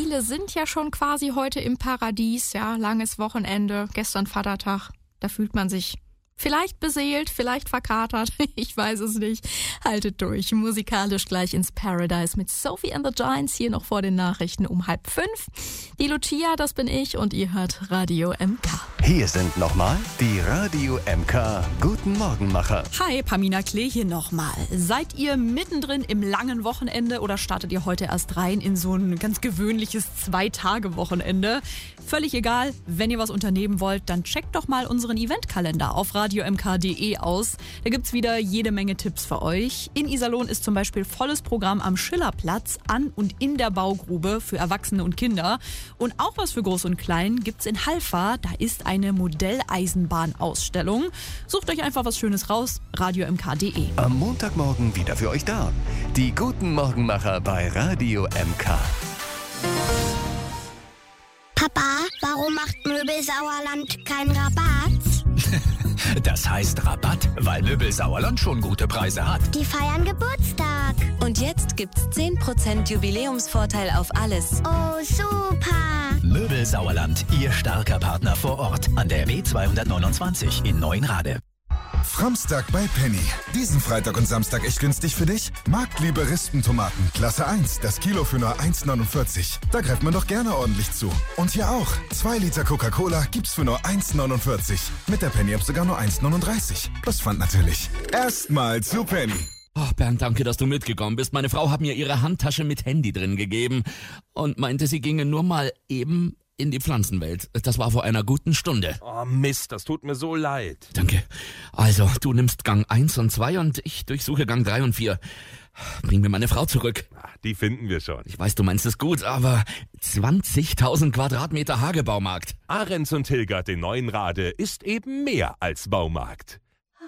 Viele sind ja schon quasi heute im Paradies, ja, langes Wochenende, gestern Vatertag. Da fühlt man sich vielleicht beseelt, vielleicht verkatert, ich weiß es nicht. Haltet durch, musikalisch gleich ins Paradise mit Sophie and the Giants, hier noch vor den Nachrichten um 4:30. Die Lucia, das bin ich und ihr hört Radio MK. Hier sind nochmal die Radio MK Guten Morgenmacher. Hi, Pamina Klee hier nochmal. Seid ihr mittendrin im langen Wochenende oder startet ihr heute erst rein in so ein ganz gewöhnliches 2-Tage-Wochenende? Völlig egal, wenn ihr was unternehmen wollt, dann checkt doch mal unseren Eventkalender auf radiomk.de aus. Da gibt's wieder jede Menge Tipps für euch. In Iserlohn ist zum Beispiel volles Programm am Schillerplatz an und in der Baugrube für Erwachsene und Kinder. Und auch was für Groß und Klein gibt's in Halfa. Da ist eine Modelleisenbahnausstellung. Sucht euch einfach was Schönes raus. radiomk.de. Am Montagmorgen wieder für euch da. Die Guten Morgenmacher bei Radio MK. Papa, warum macht Möbel Sauerland keinen Rabatt? Das heißt Rabatt, weil Möbel Sauerland schon gute Preise hat. Die feiern Geburtstag. Und jetzt gibt's 10% Jubiläumsvorteil auf alles. Oh, super. Möbel Sauerland, Ihr starker Partner vor Ort. An der B229 in Neuenrade. Framstag bei Penny. Diesen Freitag und Samstag echt günstig für dich? Marktliebe Rispentomaten, Klasse 1, das Kilo für nur 1,49. Da greift man doch gerne ordentlich zu. Und hier auch, 2 Liter Coca-Cola gibt's für nur 1,49. Mit der Penny-App sogar nur 1,39. Plus Pfand natürlich. Erstmal zu Penny. Ach, Bernd, danke, dass du mitgekommen bist. Meine Frau hat mir ihre Handtasche mit Handy drin gegeben und meinte, sie ginge nur mal eben in die Pflanzenwelt. Das war vor einer guten Stunde. Oh Mist, das tut mir so leid. Danke. Also, du nimmst Gang 1 und 2 und ich durchsuche Gang 3 und 4. Bring mir meine Frau zurück. Die finden wir schon. Ich weiß, du meinst es gut, aber 20.000 Quadratmeter Hagebaumarkt. Ahrens und Hilgert in Neuenrade ist eben mehr als Baumarkt.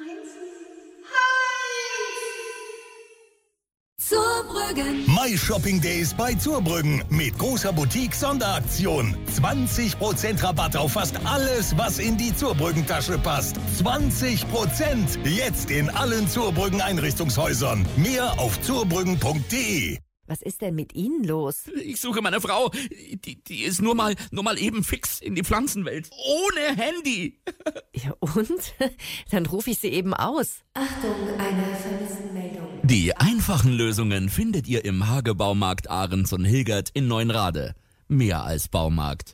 Zurbrüggen. My Shopping Days bei Zurbrüggen mit großer Boutique-Sonderaktion. 20% Rabatt auf fast alles, was in die Zurbrüggen-Tasche passt. 20%! Jetzt in allen Zurbrüggen-Einrichtungshäusern. Mehr auf zurbrüggen.de. Was ist denn mit Ihnen los? Ich suche meine Frau. Die ist nur mal eben fix in die Pflanzenwelt. Ohne Handy. Ja, und? Dann rufe ich sie eben aus. Achtung, eine Vermisstenmeldung. Die einfachen Lösungen findet ihr im Hagebaumarkt Ahrens und Hilgert in Neuenrade. Mehr als Baumarkt.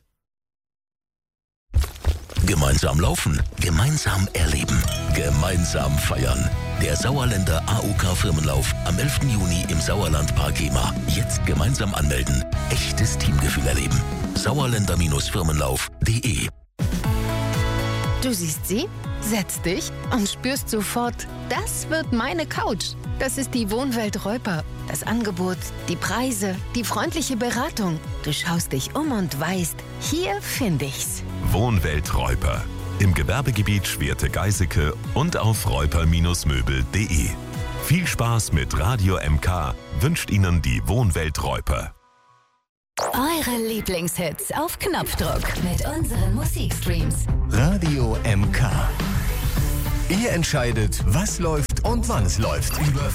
Gemeinsam laufen, gemeinsam erleben, gemeinsam feiern. Der Sauerländer AOK-Firmenlauf am 11. Juni im Sauerlandpark Hema. Jetzt gemeinsam anmelden. Echtes Teamgefühl erleben. Sauerländer-Firmenlauf.de. Du siehst sie, setzt dich und spürst sofort, das wird meine Couch. Das ist die Wohnwelt Reuper. Das Angebot, die Preise, die freundliche Beratung. Du schaust dich um und weißt, hier finde ich's. Wohnwelt Reuper. Im Gewerbegebiet Schwerte-Geiseke und auf reuper-möbel.de. Viel Spaß mit Radio MK wünscht Ihnen die Wohnwelt Reuper. Eure Lieblingshits auf Knopfdruck mit unseren Musikstreams. Radio MK. Ihr entscheidet, was läuft und wann es läuft. Über